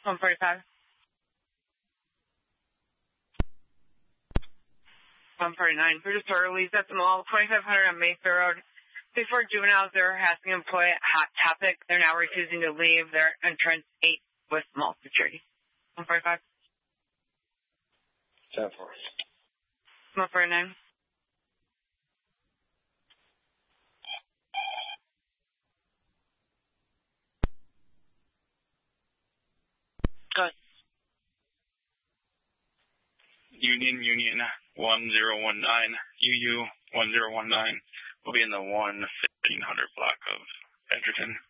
145. 149. Predatory release at the mall, 2500 on Mayfair Road. Before juveniles, they were harassing an employee at Hot Topic. They're now refusing to leave their entrance 8 with mall security. 145. 10-4. 149. Go. Union 1019, UU 1019 will be in the 1500 block of Edgerton.